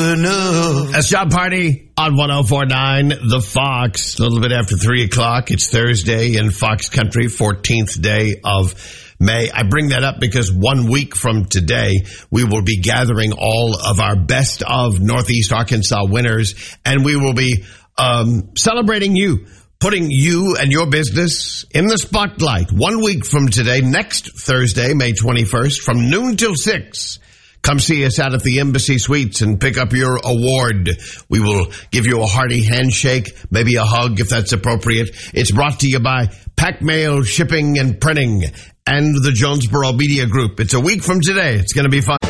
enough. That's Job Party on 104.9 The Fox. A little bit after 3 o'clock. It's Thursday in Fox Country, 14th day of May. I bring that up because 1 week from today, we will be gathering all of our best of Northeast Arkansas winners, and we will be celebrating you, putting you and your business in the spotlight. 1 week from today, next Thursday, May 21st, from noon till 6. Come see us out at the Embassy Suites and pick up your award. We will give you a hearty handshake, maybe a hug if that's appropriate. It's brought to you by Pack Mail Shipping and Printing and the Jonesboro Media Group. It's a week from today. It's going to be fun.